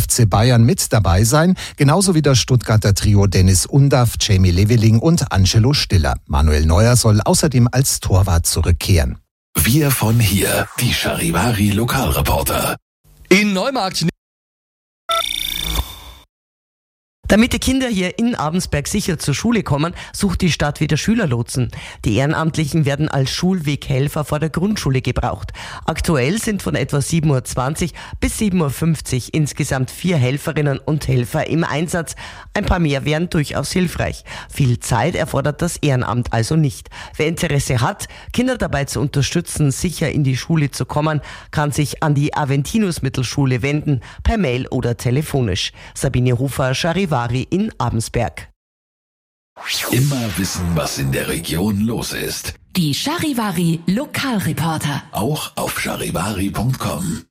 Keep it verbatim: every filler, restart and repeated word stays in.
F C Bayern mit dabei sein, genauso wie das Stuttgarter Trio Dennis Undaff, Jamie Leveling und Angelo Stiller. Manuel Neuer soll außerdem als Torwart zurückkehren. Wir von hier, die Charivari Lokalreporter. In Neumarkt. Damit die Kinder hier in Abensberg sicher zur Schule kommen, sucht die Stadt wieder Schülerlotsen. Die Ehrenamtlichen werden als Schulweghelfer vor der Grundschule gebraucht. Aktuell sind von etwa sieben Uhr zwanzig bis sieben Uhr fünfzig insgesamt vier Helferinnen und Helfer im Einsatz. Ein paar mehr wären durchaus hilfreich. Viel Zeit erfordert das Ehrenamt also nicht. Wer Interesse hat, Kinder dabei zu unterstützen, sicher in die Schule zu kommen, kann sich an die Aventinus-Mittelschule wenden, per Mail oder telefonisch. Sabine Hofer, Charivari in Abensberg. Immer wissen, was in der Region los ist. Die Charivari Lokalreporter. Auch auf charivari punkt com.